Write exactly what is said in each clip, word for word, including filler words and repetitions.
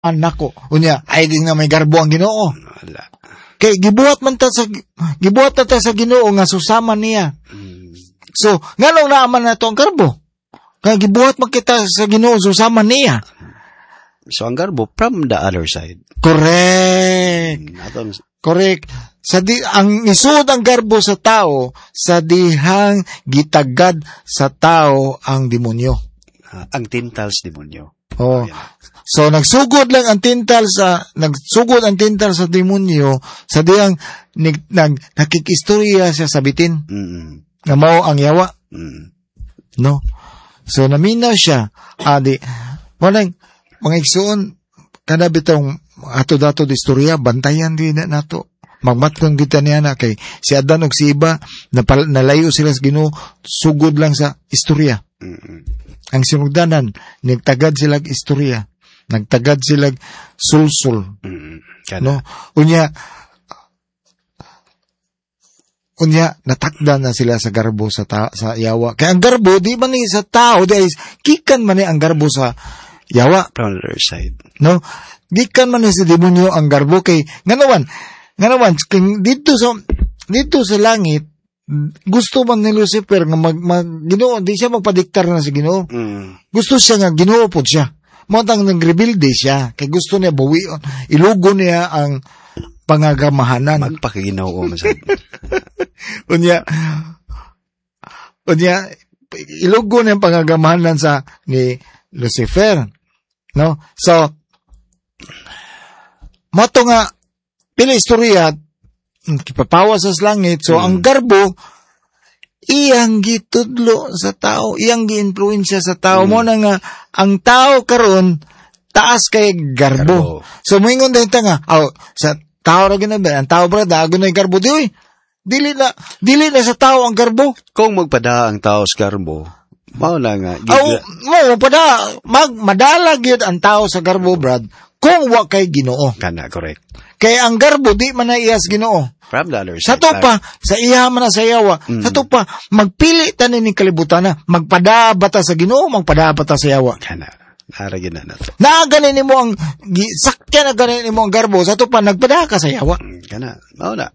nako. Unya, ay din nga may garbo ang Ginoo. Wala. Kay gibuhat man ta sa gibuhat ta, ta sa Ginoo nga susama niya. Mm. So, nganong naaman na to ang garbo? Kaya gibuhat man kita sa Ginoo susama niya. So, ang garbo from the other side. Correct. Mm, atong Correct. Sa di, ang isuod ang garbo sa tao, sa dihang gitagad sa tao ang demonyo. uh, ang tintals demonyo. Oh. Ayan. So nagsugod lang ang tintal sa nagsugod ang tintal sa demonyo sa diyang nag, nag nakikistorya siya sa bitin Mm. nga mao ang yawa, Mm. no? So naminaw siya adi walang mga igsoon kada bitong ato dato di istorya bantayan din na nato magmatkon kita niya na kay si Adan ug si Iba napal, nalayo sila sa Ginoo sugod lang sa istorya. Mm. Ang sinugdanan nagtagad sila istorya, nagtagad sila sulsul. Mm. Kana. No, unya unya natakda na sila sa garbo sa ta- sa yawa. Kaya ang garbo di man ni sa tao, di kikan man ni ang garbo sa yawa, From the other side. no? Gikan man ni sa demonyo ang garbo kay nganawan. Nganawan kay dito sa dito sa langit gusto man ni Lucifer nga mag, mag Ginoo, di siya magpadiktar na sa Ginoo. Mm. Gusto siya nga Ginoo pod siya. Mo tang nagrebuilde siya kay gusto niya bawion, ilugo niya ang pangagamahanan. Magpakiginoo mo sa. Unya, unya, ilugo niya ang pangagamahanan sa ni Lucifer. No? So, mato nga, pila istorya, kipapawa sa langit. So, Hmm. ang garbo, iyang gitudlo sa tao, iyang giinfluensya sa tao. Hmm. Mo na nga, ang tao karon taas kay garbo. Garbo. So, moingon din ta nga, aw, sa tao ra gina ba? Ang tao bra, dago na yung garbo. Di, uy, dili na, dili na sa tao ang garbo. Kung magpada ang tao sa garbo, mao na nga. Aw, gigla- mo, pada, mag, madalag yun ang tao sa garbo, Brad, kung wa kay Ginoo. Kana, correct. Kaya ang garbo, di man na iyas Ginoo. From the other Sa side. to pa, sa iya man na sa yawa, Mm. sa to pa, magpili tanin ni kalibutan na, magpadabata sa Ginoo, magpadabata sa yawa. Kana. Naragin na na to. Naaganin ni mo ang, gi- sakyan na ganin ni mo ang garbo, sa to pa, nagpada ka sa yawa. Mm, Kana. Mao na.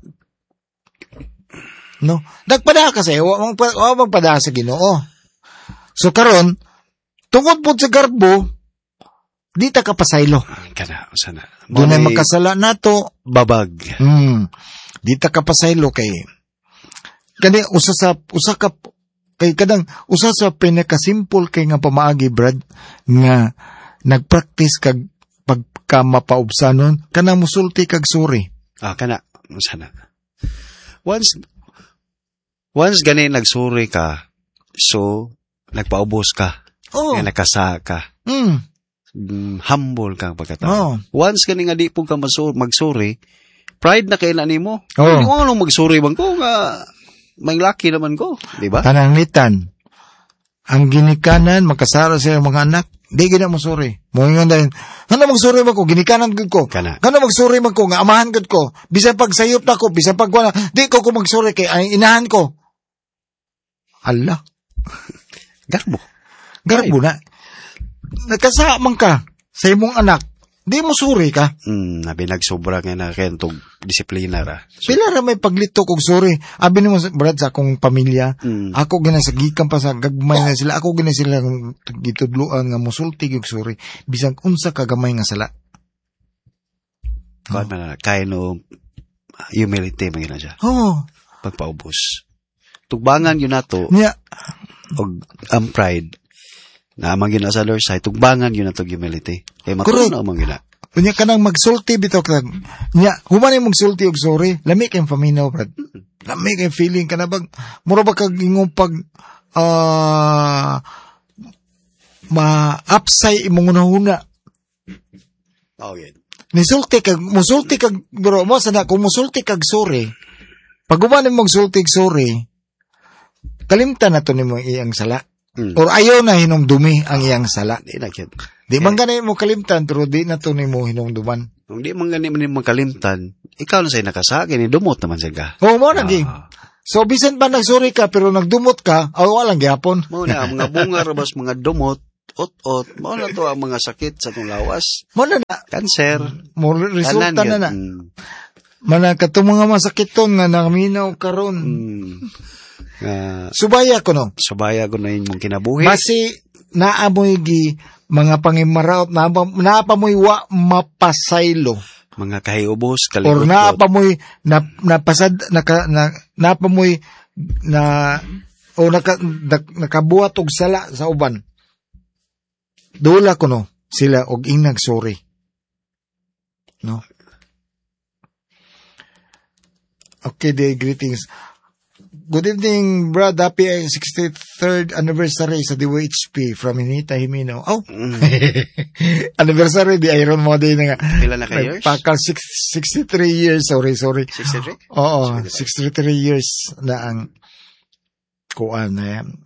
No? Nagpada ka sa yawa, magpa- o magpada sa Ginoo. So karon, tungod po sa garbo, di ta kapasaylo. Kana. Sana. Doon ay magkasala nato, babag. hmm, di ta kapasaylo kay, kani usa sa, usa ka, kay kadang, usa sa pinakasimpol kay nga pamaagi, Brad, nga, nagpractice kag, pagka mapaubsanon, kanang musulti kag suri. Ah, kana. Sana. Once, once gani nagsuri ka, so, nagpaubos ka, Oh, nga nakasa ka, hmm, mm, humble kang pagkatao. oh, Once gani nga di po ka masu- magsuri, pride na kailan nimo. Oh. Hindi mo anong magsuri bang ko nga, may laki naman ko, di ba? pananglitan. Ang ginikanan, makasara sa mga anak, di gina mo suri. Moingon dahil, ano magsuri man ko, ginikanan gud ko. Kana. Ano magsuri man ko, nga amahan gud ko. Bisan pag sayop na ko, bisan pag wala, di ko ko magsuri kay ay inahan ko. Allah, Garbo. garbo na. Nagkasama ka sa imong anak, di mo suri ka. Mm, nabi nagsobra nga na kentog disiplina ra. So, Pila ra may paglito kog suri. Abi nimo Brad sa akong pamilya, mm, ako ginasagikan pa sa gagmay na sila. Ako gina sila gitudluan nga musulti og suri. Bisan unsa ka gamay nga sala. kuwan man na, kind of humility man gina siya. Oh, Pagpaubos. Tugbangan yun nato, niya. og ang pride, na amang gina sa other side, tugbangan yun nato humility. Kaya Correct. matuno amang gina. Unya kanang magsulti bitaw ka. Nya, human ay magsulti og sorry. Lami kay paminaw, Brad. Lami kay feeling ka na bag mura ba kag ingong pag ah ma-upsay imong unahuna. Oh, yun. Nisulti kag musulti kag bro mo sana kung musulti kag sorry. Pag human ay magsulti og sorry, kalimtan na to nimo iyang sala. Mm. Or ayaw na hinumdumi ang iyang sala. Di na kid. Di man ganay mo kalimtan pero di na to nimo hinumduman. Kung di man gani man makalimtan, ikaw na sa'y nakasagin, ni dumot naman siya ka. Oo mo na gi. Ah. So, bisan pa nagsuri ka, pero nagdumot ka, aw walang gyapon. Mao na, mga bunga rabas, mga dumot, ut-ut, mao na to ang mga sakit sa tong lawas. Mo na na. Cancer. Mo resulta Tanan na yun. na. Mm. Mana katong mga masakiton nga naminaw karon. Mm. Uh, Subaya ko no. subaya ko na imong kinabuhi. Basi naamoy gi mga pangimaraot na naapamoy wa mapasaylo. Mga kahiubos, Or kalikot. naapamoy na napasad naka na naapamoy na o naka, na, nakabuhat og sala sa uban. Dula ko no sila og ing nagsorry. No. Okay, the greetings. Good evening, Brad. Happy sixty-third anniversary sa D W H P from Hinita, Himino. Oh, Mm. anniversary di Iron mo din nga. Pila na ka years? Pakal sixty-three years. Sorry, sorry. sixty-three? Oo, sixty-three years na ang kuan na yan.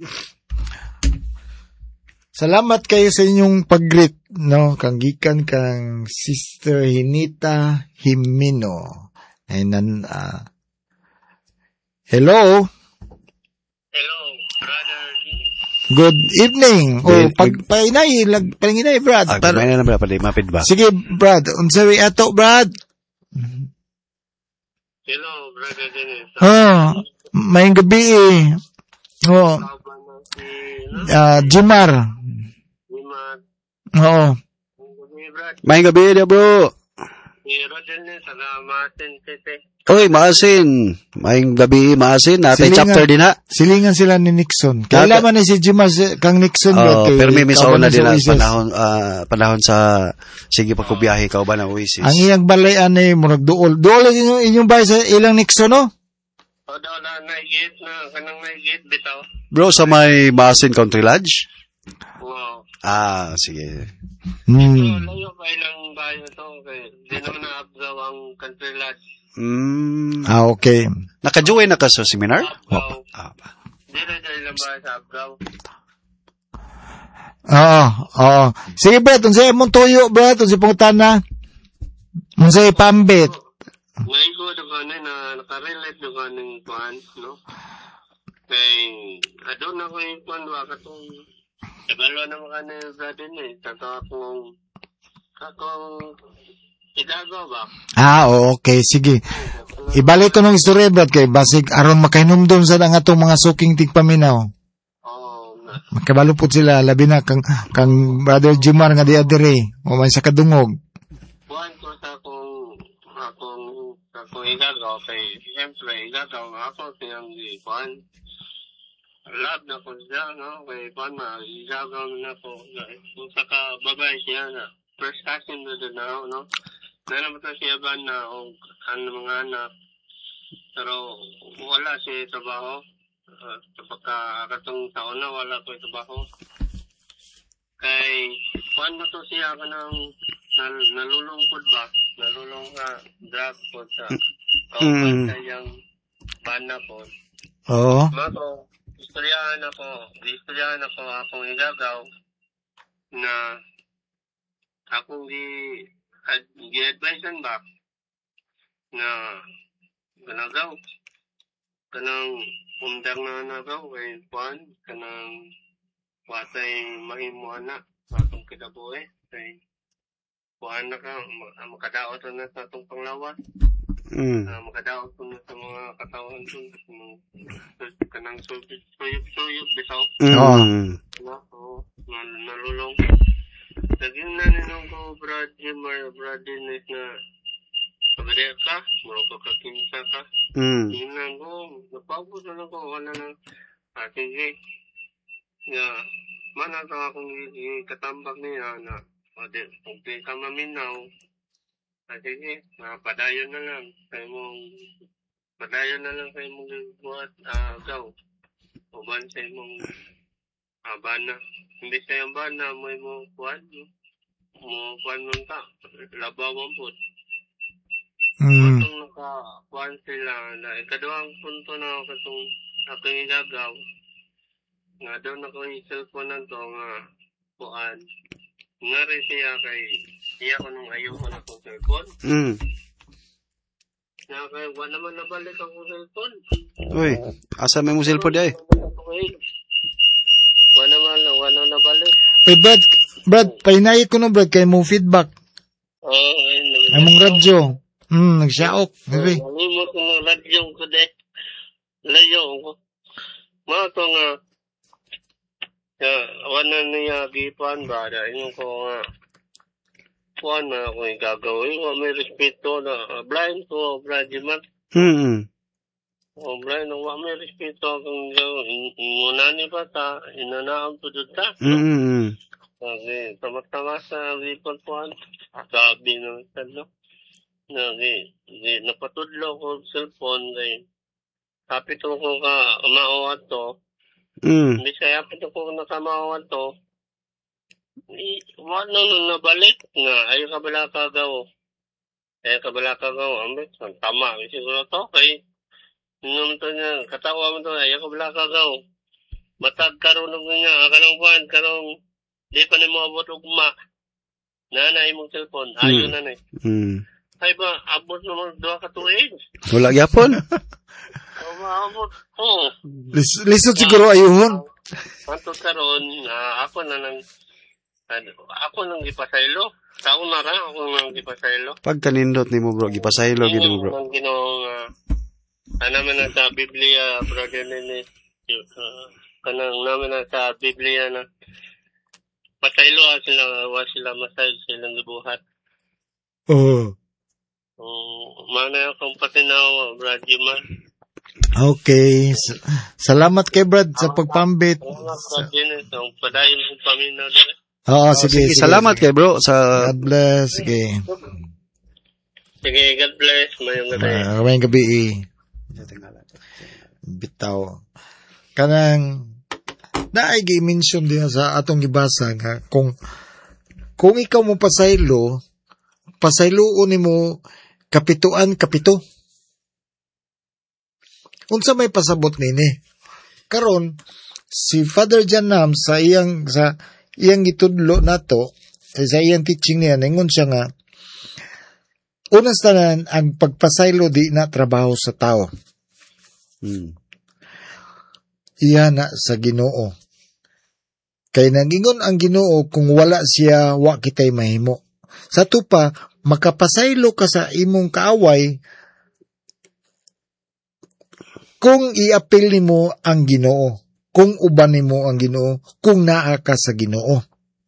Salamat kayo sa inyong pag-greet, no? Kang gikan kang Sister Hinita Himino. Ay nan ah hello. Hello, brother. Good evening. O Good- pag painay, lag paninay Brad. Ah, Para- kumaya na ba? Pwede mapid ba? Sige, Brad. Unsawi ato, Brad? Hello, brother Dennis. Ha, may gabi eh. Oh, Tawag na si, no? ah, Jimar. Lima. Oo. Ni Brad. May gabi na bro. Si Rodel ni, salamatin tete. Oy, maasin. May gabi, maasin. Natay Silingan. chapter din ha. Silingan sila ni Nixon. Kailangan ni si Jimar si- kang Nixon. Oh, Brad, kay- pero may misaw kauban na sa din ang Oasis. panahon, ah, panahon sa sige pagkubiyahe ka ba ng Oasis. Ang iyang balayan ay murag duol. Duol inyong, inyong bahay sa ilang Nixon, no? O daw na naigit na, kanang naigit, bitaw. Bro, sa may Maasin Country Lodge? Wow. Ah, sige. So, Hmm. layo pa ilang bahay na to, kaya di naman na-absaw ang country lodge. Mm, Ah, okay. naka-join na ka sa seminar? Abgaw. Ah, Di na dyan ilang bahay sa Abgaw. Oo, oo. Sige, Brad. Unsay mong tuyo, Brad. Unsay pangutana. Unsay pambit. Maigo na ka na, na nakarelate na ka ng kuhan, no? Kay, adon na ko yung kuhan, waka tong, ibalo na mga na yung brother niya, eh. Tato akong, akong, idagaw ba? Ah, oo, okay. Sige. Ibalik ko ng istorya, Brad. Kay basig aron makahinumdum sa nga itong mga suking tigpaminaw. Oo, na. Makabalo po sila. Labi na kang, kang Brother Jimar nga di adire. O man sa kadungog. Kuhan ko sa akong, akong, akong igagaw, kay, siyempre, igagaw nga ako, siyang di, kuhan, love na ko siya, no? Kay, kuhan ma, igagaw na ko, kung saka babae siya na, first cousin na doon na ako, no? Nalang ito siya ba na, o, ano mga anak, pero, wala siya trabaho, uh, kapag katong taon na, wala ko trabaho. Kay, kuhan mo to siya ka ng, nal, nalulungkod ba? Nalulung ka, drug po sa kaupan Mm. kayang bana po. Oo. Mato, istoryahan ako, istoryahan ako akong igagaw na akong di, ad, gi-advisean ba na ganagaw, kanang umdang na nagaw, kay Juan, kanang watay mahimuan na, atong kinabuhi, kay Kuhaan na ka, ma- makadaot na sa atong panglawas, Mm. uh, makadaot na sa mga katawan ko, mga kanang suyop-suyop, bitaw, Mm. na, o, nal- nalulong. Naging na ninong ko, Brad Jimmer, Brad Dennis, na pagdaya ka, muro ka kakinsa ka, Mm. tingnan ko, napagod na lang ko, wala nang, ah, sige, nga, mana ka akong i- ikatambak niya na, o di, kung di ka maminaw, ah, sige, ah, padayon na lang, kayo mong, padayon na lang kayo mong buhat, ah, gaw, uban sa imong, ah, bana, hindi sa yung bana, mo mo kuhan, mo kuhan nun ka, labawan po, Mm. matong naka-kuhan sila, na ikaduhang punto na ako katong aking igagaw, nga doon ako yung cellphone na to, nga, kuhan, nga rin siya kay, siya ko nung ayoko na kong cellphone, Mm. nga kay, wala naman nabalik akong cellphone, Uy, asa may mo cellphone di ay? wala naman, wala nabalik, Eh, Brad, Brad, pahinayit ko no, Brad, kay mo feedback. Oo, ayun. Among radyo. Hmm, nagsiyaok. Diri. Nalimot ko ng radyo ko de. Layo ko. Mga to nga, ya, wala niya gipan ba, dahil ko nga, kuhan na ako yung gagawin ko, may respeto na, uh, blind ko, Brady man. Hmm. O, blind, wa may respeto akong gawin, muna ni ba ta, inanaam to doon ta. Hmm. Okay, tamat-tamas sa report kuhan, sabi ng talo. Okay, napatudlo ko cellphone, kay, kapit ko ka, maawat to, Hmm. Bisaya pa ito ko nakamawal to. I, wala nung nabalik nga. Ayaw ka bala kagaw. Ayaw ka bala kagaw. Ambit, tama. Siguro to. Kay, nung to niya, katawa mo to. Ayaw ka bala kagaw. Matag karoon ng niya. Karong buwan, karong, di pa ni mo abot ugma. Nanay mong cellphone. Ayaw Hmm. nanay. Hmm. Ay ba, abot naman doha ka tuig. Wala gyapon. O, maabot. Oo. Lis- lisod siguro ayuhon. Anto karon, uh, ako na nang ano, ako nang gipasaylo. Taon na ra ako nang gipasaylo. Pag kanindot nimo bro, gipasaylo gid mo bro. Ang ginoong uh, ano man na sa Biblia, brother Nene. Uh, kanang naman na sa Biblia na pasaylo ah, sila, wa sila masaylo silang gibuhat. Oh. Um, mana akong patinaw, brother man. Okay. S- Salamat kay Brad sa pagpambit. Ang mga brother Nene, ang padayon kong paminaw dito. Oo, Oh, sige, sige, sige. salamat sige. kay bro sa God bless. Sige. Sige, God bless. Mayong gabi. Uh, Kamayang gabi. Bitaw. Kanang naay gi-mention din sa atong gibasa nga kung kung ikaw mo pasaylo, pasayloon nimo kapituan kapito. Unsa may pasabot nini? Karon si Father John Nam sa iyang sa iyang gitudlo nato sa iyang teaching niya ningon siya nga unas tanan ang pagpasaylo di na trabaho sa tao. Hmm. Iya na sa Ginoo. Kay nagingon ang Ginoo kung wala siya wa kitay mahimo. Sa tupa makapasaylo ka sa imong kaaway kung iapil nimo ang Ginoo, kung uban nimo ang Ginoo, kung naa ka sa Ginoo.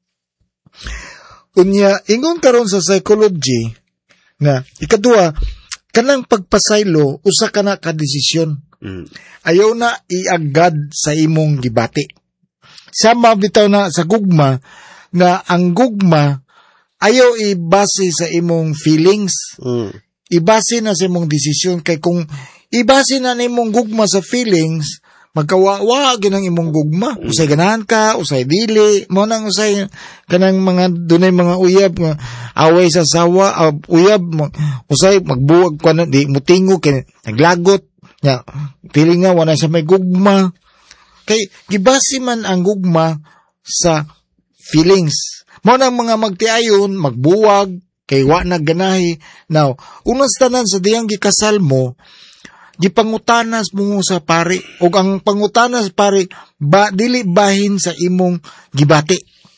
Unya ingon karon sa psychology nga ikaduha kanang pagpasaylo usa ka na ka desisyon. Hmm. Ayaw na iagad sa imong gibati. Sama bitaw na sa gugma na ang gugma ayaw ibase sa imong feelings, Hmm. ibase na sa imong desisyon kay kung ibase na nimong gugma sa feelings, magkawawa ginang imong gugma. Usay ganahan ka, usay dili, mo nang usay kanang mga dunay mga uyab nga away sa sawa, uh, uyab mo, usay magbuwag ka na, di mutingo kay naglagot. Ya, feeling nga wala sa may gugma. Kay gibase man ang gugma sa feelings. Mo nang mga magtiayon, magbuwag kay wa na ganahi. Now, unos tanan sa diyang gikasal mo, gipangutanas mo sa pari ug ang pangutanas pari ba dili bahin sa imong gibati.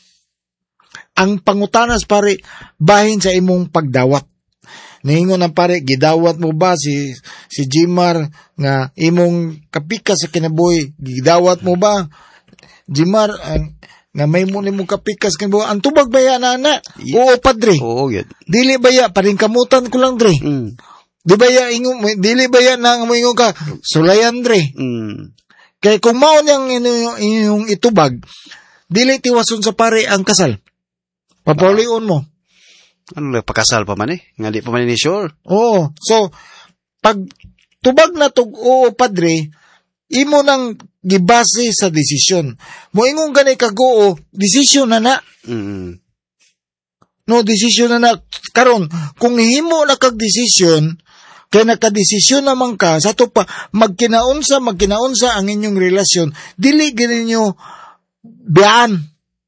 Ang pangutanas pari bahin sa imong pagdawat. Ningon ang pare, gidawat mo ba si si Jimar nga imong kapika sa kinabuhi? Gidawat mo ba Jimar ang nga may mo nimo kapika sa kinabuhi? Ang tubag baya na na? Oo, padre. Oo, yun. Dili baya paring kamutan ko lang dre. Hmm. Di baya ingon dili baya nang mo ingon ka sulayan dre. Hmm. Kay kung mao niyang inyong, inyong itubag, dili tiwason sa pare ang kasal. Papaulion mo. Ano lang, pakasal pa man eh. Nga di pa man ni sure. Oo. So, pag tubag na tug oo, padre, imo nang gibase sa desisyon. Moingon ganay kag-oo, desisyon na na. Hmm. No, desisyon na na. Karon, kung himo na kag desisyon, kaya nakadesisyon naman ka, sa to pa, magkinaunsa, magkinaunsa ang inyong relasyon, dili gini nyo biyaan.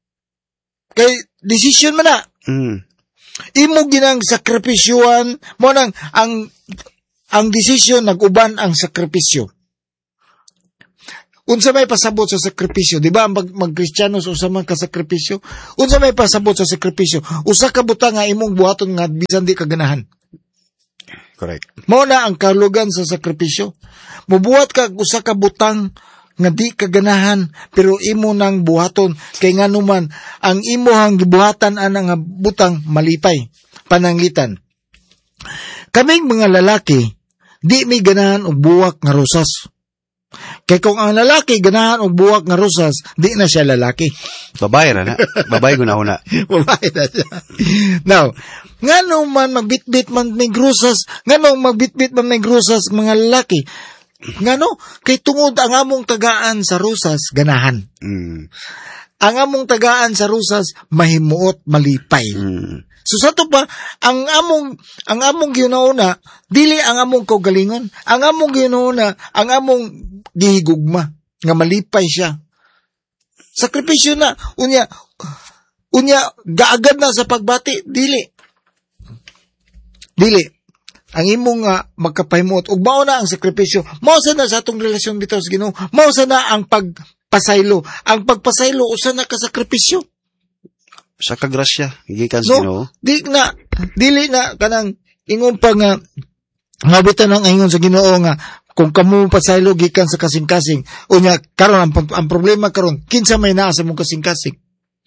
Kay, desisyon man na. Hmm. Imo ginang sakripisyuhan mo nang ang ang desisyon naguban ang sakripisyo. unsa may pasabot sa sakripisyo, di ba? Mag magkristyano sa usa man ka sakripisyo. Unsa may pasabot sa sakripisyo? Usa ka butang nga imong buhaton nga bisan di ka ganahan. Correct. Mao na ang kalugan sa sakripisyo. Mubuhat ka usa ka butang nga di ka ganahan pero imo nang buhaton kay nganuman ang imong gibuhatan ana nga butang malipay pananglitan. Kaming mga lalaki di mi ganahan og buwak nga rosas. Kay kung ang lalaki ganahan og buwak nga rosas, di na siya lalaki. Babae na na. Babae guna-una. Babae na siya. Now, ngano man magbitbit man may rosas, ngano magbitbit man may rosas mga lalaki. Ngano kay tungod ang among tagaan sa rosas ganahan. Mm. Ang among tagaan sa rosas mahimuot malipay. Mm. So sa to pa, ang among ang among ginauna, dili ang among kaugalingon. Ang among ginauna, ang among gihigugma nga malipay siya. Sakripisyo na unya unya gaagad na sa pagbati, dili. Dili. Ang imong nga uh, magkapahimuot ug mao na ang sakripisyo. Mao sa na sa atong relasyon bitaw sa Ginoo. Mao sa na ang pagpasaylo. Ang pagpasaylo usa na ka sakripisyo. Sa kagrasya, gikan sa Ginoo. No, di na, dili na kanang ingon pa nga ngabitan ang ingon sa Ginoo nga kung kamo pasaylo gikan sa kasing-kasing. Unya karon ang, ang problema karon kinsa may naa sa mong kasing-kasing.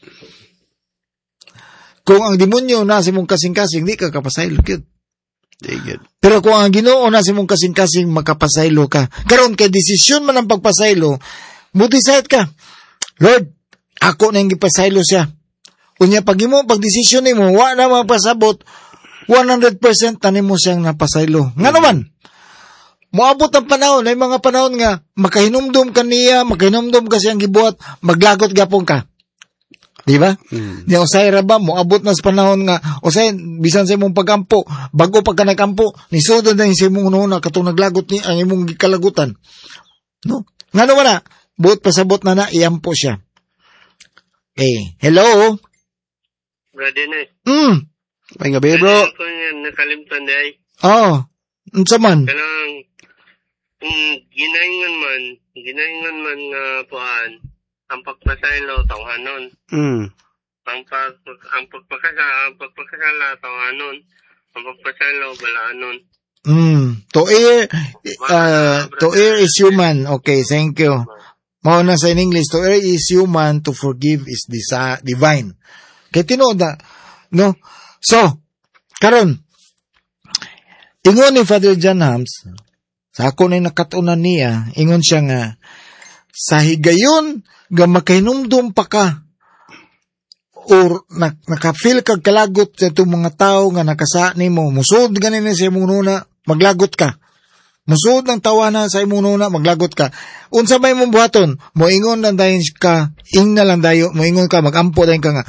Kung ang demonyo naa sa mong kasing-kasing, di ka kapasaylo gyud. Pero kung ang Ginoo naa sa mong kasing-kasing, makapasaylo ka. Karon kay desisyon man ang pagpasaylo, mo-decide ka. Lord, ako na yung gipasaylo siya. Unya pag imo pag desisyon nimo wa na magpasabot one hundred percent tanim mo siyang napasaylo. Ngano man? Moabot ang panahon, ay mga panahon nga makahinumdum ka niya, makahinumdum ka siyang gibuhat, maglagot gapon ka. Di ba? Mm. Di usay ra ba moabot na sa panahon nga usay bisan sa imong pagampo, bago pa ka nagampo, nisudod na sa imong una katong naglagot ni ang imong gikalagutan. No? Ngano man na? Buot pasabot na na iyampo siya. Eh, hello. Brother na. Mm. May gabi, bro. Ako yan, nakalimtan day. Oo. Unsa man? Kanang, um, ginaingan man, ginaingan man nga puan, ang pagpasaylo, tawhanon. Mm. Ang pag, ang pagpakasa, ang pagpakasala, tawhanon. Ang pagpasaylo, balaanon. Mm. To err, uh, to err is human. Okay, thank you. Mao na sa in English, to err is human, to forgive is disa- divine. Kay tinuod na, no? So, karon, ingon ni Father John Hams, sa ako na nakatunan niya, ingon siya nga, sa higayon, nga makahinumdum pa ka, or na, nakafeel kag kalagot sa itong mga tao nga nakasa ni mo, musod ganin sa imong nuna, maglagot ka. Musod ng tawanan sa imong nuna, maglagot ka. Unsa may mong buhaton, moingon lang dayon ka, ing na lang dayo, moingon ka, magampo dayon ka nga,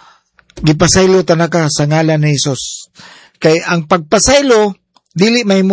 gipasaylo ta na ka sa ngalan ni Jesus. Kay ang pagpasaylo dili may